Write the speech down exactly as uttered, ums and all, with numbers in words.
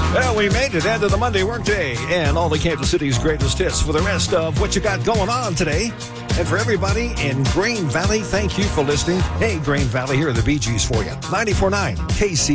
Well, we made it end of the Monday workday and all the Kansas City's greatest hits for the rest of what you got going on today. And for everybody in Grain Valley, thank you for listening. Hey, Grain Valley, here are the Bee Gees for you. ninety-four point nine K C